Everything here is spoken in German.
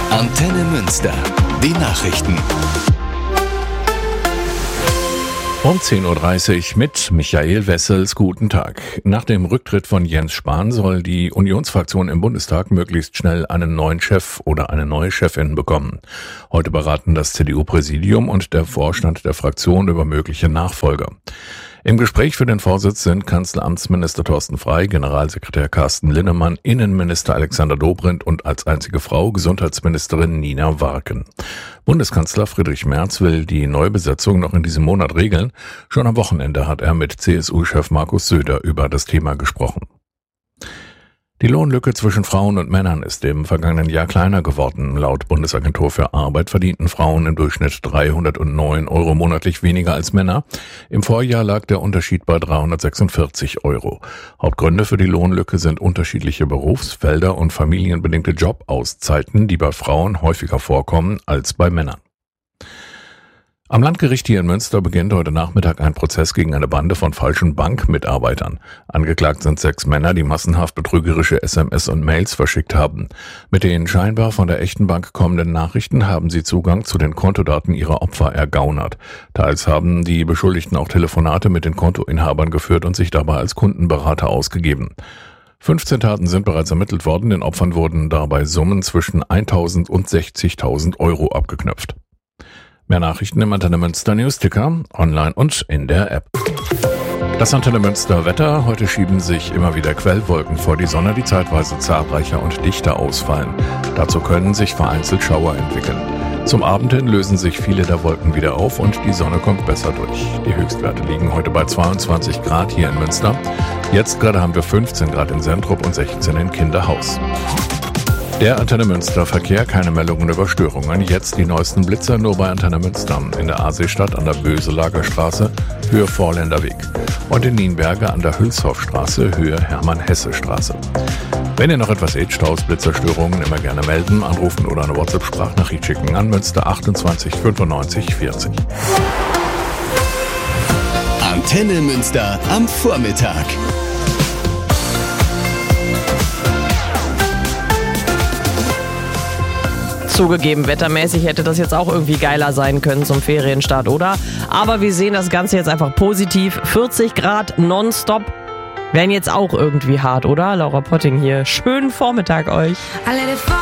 Antenne Münster. Die Nachrichten. Um 10.30 Uhr mit Michael Wessels. Guten Tag. Nach dem Rücktritt von Jens Spahn soll die Unionsfraktion im Bundestag möglichst schnell einen neuen Chef oder eine neue Chefin bekommen. Heute beraten das CDU-Präsidium und der Vorstand der Fraktion über mögliche Nachfolger. Im Gespräch für den Vorsitz sind Kanzleramtsminister Thorsten Frey, Generalsekretär Carsten Linnemann, Innenminister Alexander Dobrindt und als einzige Frau Gesundheitsministerin Nina Warken. Bundeskanzler Friedrich Merz will die Neubesetzung noch in diesem Monat regeln. Schon am Wochenende hat er mit CSU-Chef Markus Söder über das Thema gesprochen. Die Lohnlücke zwischen Frauen und Männern ist im vergangenen Jahr kleiner geworden. Laut Bundesagentur für Arbeit verdienten Frauen im Durchschnitt 309 € monatlich weniger als Männer. Im Vorjahr lag der Unterschied bei 346 €. Hauptgründe für die Lohnlücke sind unterschiedliche Berufsfelder und familienbedingte Jobauszeiten, die bei Frauen häufiger vorkommen als bei Männern. Am Landgericht hier in Münster beginnt heute Nachmittag ein Prozess gegen eine Bande von falschen Bankmitarbeitern. Angeklagt sind 6 Männer, die massenhaft betrügerische SMS und Mails verschickt haben. Mit den scheinbar von der echten Bank kommenden Nachrichten haben sie Zugang zu den Kontodaten ihrer Opfer ergaunert. Teils haben die Beschuldigten auch Telefonate mit den Kontoinhabern geführt und sich dabei als Kundenberater ausgegeben. 15 Taten sind bereits ermittelt worden. Den Opfern wurden dabei Summen zwischen 1.000 und 60.000 € abgeknöpft. Mehr Nachrichten im Antenne Münster Newsticker, online und in der App. Das Antenne Münster Wetter. Heute schieben sich immer wieder Quellwolken vor die Sonne, die zeitweise zahlreicher und dichter ausfallen. Dazu können sich vereinzelt Schauer entwickeln. Zum Abend hin lösen sich viele der Wolken wieder auf und die Sonne kommt besser durch. Die Höchstwerte liegen heute bei 22 Grad hier in Münster. Jetzt gerade haben wir 15 Grad in Sentrup und 16 in Kinderhaus. Der Antenne Münster Verkehr, keine Meldungen über Störungen. Jetzt die neuesten Blitzer nur bei Antenne Münster. In der Aasee-Stadt an der Böselager Straße, Höhe Vorländer Weg. Und in Nienberge an der Hülshoffstraße, Höhe Hermann-Hesse-Straße. Wenn ihr noch etwas seht, Staus, Blitzerstörungen, immer gerne melden, anrufen oder eine WhatsApp-Sprachnachricht schicken an Münster 28 95 40. Antenne Münster am Vormittag. Zugegeben, wettermäßig hätte das jetzt auch irgendwie geiler sein können zum Ferienstart, oder? Aber wir sehen das Ganze jetzt einfach positiv. 40 Grad nonstop wären jetzt auch irgendwie hart, oder? Laura Potting hier. Schönen Vormittag euch.